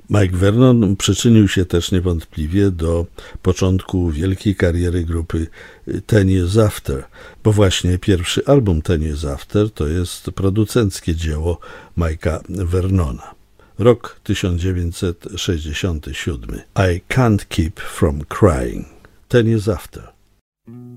Mike Vernon przyczynił się też niewątpliwie do początku wielkiej kariery grupy Ten Years After, bo właśnie pierwszy album Ten Years After to jest producenckie dzieło Mike'a Vernona. Rok 1967. I Can't Keep From Crying. Ten Years After.